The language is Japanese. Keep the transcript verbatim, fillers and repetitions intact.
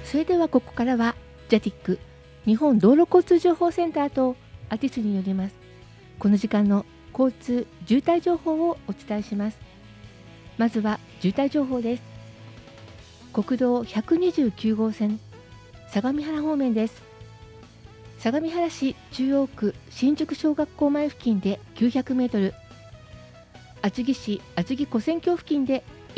それではここからは ジャティック 日本道路交通情報センターとアティスによりますこの時間の交通渋滞情報をお伝えします。まずは渋滞情報です。国道ひゃくにじゅうきゅう号線相模原方面です。相模原市中央区新宿小学校前付近できゅうひゃくメートル、厚木市厚木古線橋付近で